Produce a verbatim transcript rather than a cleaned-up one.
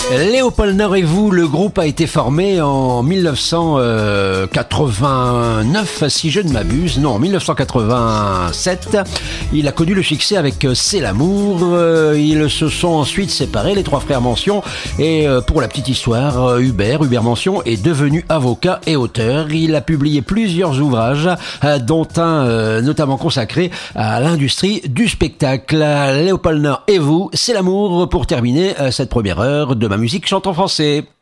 Léopold Nord et vous, le groupe a été formé en mille neuf cent quatre-vingt-neuf, si je ne m'abuse. Non, mille neuf cent quatre-vingt-sept. Il a connu le succès avec C'est l'amour. Ils se sont ensuite séparés, les trois frères Mention. Et pour la petite histoire, Hubert, Hubert Mention, est devenu avocat et auteur. Il a publié plusieurs ouvrages, dont un notamment consacré à l'industrie du spectacle. Léopold Nord et vous, C'est l'amour pour terminer cette première heure de ma musique chante en français.